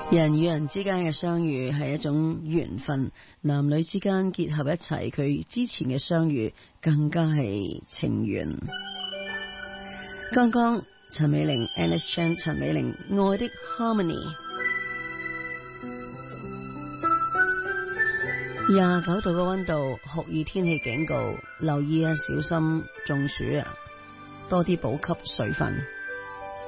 人與人之間嘅相遇係一種緣分，男女之間結合一齊，佢之前嘅相遇更加係情緣。剛剛陳美玲 Alice Chan 陳美玲愛的 Harmony， 29度嘅溫度，酷熱天氣警告，留意啊，小心中暑啊，多啲補給水分。